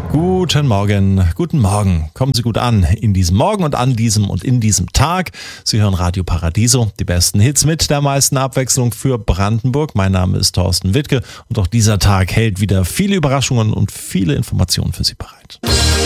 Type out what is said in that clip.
Guten Morgen. Kommen Sie gut an in diesem Morgen und an diesem und in diesem Tag. Sie hören Radio Paradiso, die besten Hits mit der meisten Abwechslung für Brandenburg. Mein Name ist Thorsten Wittke und auch dieser Tag hält wieder viele Überraschungen und viele Informationen für Sie bereit.